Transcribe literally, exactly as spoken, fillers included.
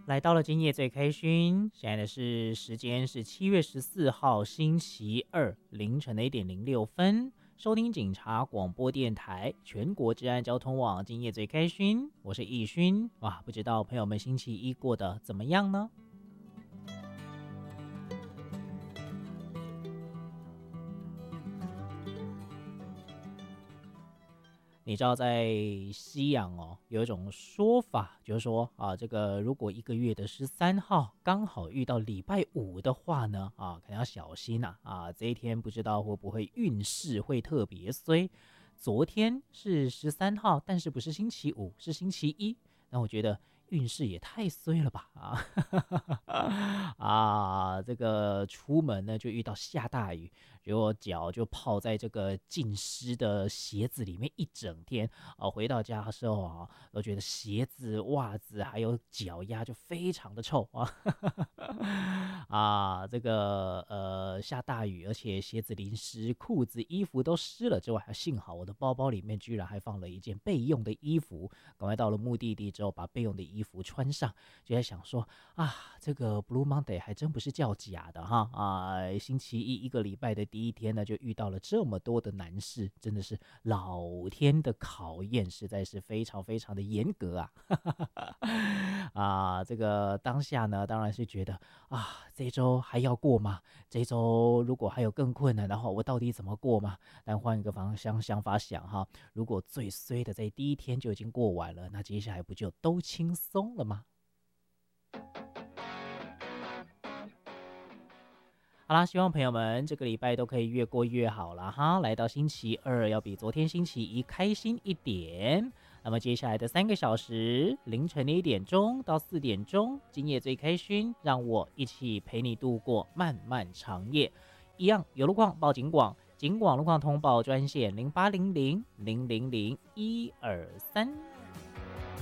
来到了今夜最开心，现在的是时间是七月十四号星期二凌晨的一点零六分，收听警察广播电台全国治安交通网今夜最开心，我是易勋。哇，不知道朋友们星期一过得怎么样呢？你知道在西洋哦，有一种说法，就是说啊，这个如果一个月的十三号刚好遇到礼拜五的话呢，啊，可能要小心呐啊，这一天不知道会不会运势会特别衰。昨天是十三号，但是不是星期五，是星期一。那我觉得运势也太衰了吧啊啊！这个出门呢就遇到下大雨，结果脚就泡在这个浸湿的鞋子里面一整天啊。回到家的时候啊，都觉得鞋子、袜子还有脚丫就非常的臭啊啊！这个呃下大雨，而且鞋子淋湿，裤子、衣服都湿了之外，还幸好我的包包里面居然还放了一件备用的衣服，赶快到了目的地之后把备用的衣服穿上，就在想说啊，这个 Blue Monday 还真不是叫假的哈啊！星期一一个礼拜的第一天呢，就遇到了这么多的难事，真的是老天的考验，实在是非常非常的严格啊！啊，这个当下呢，当然是觉得啊，这周还要过吗？这周如果还有更困难的话，我到底怎么过嘛？但换一个方向想法想哈，如果最衰的在第一天就已经过完了，那接下来不就都轻松了吗？好啦，希望朋友们这个礼拜都可以越过越好了哈。来到星期二，要比昨天星期一开心一点。那么接下来的三个小时，凌晨的一点钟到四点钟，今夜最开心，让我一起陪你度过漫漫长夜。一样有路况报警广，警广路况通报专线零八零零零零零一二三。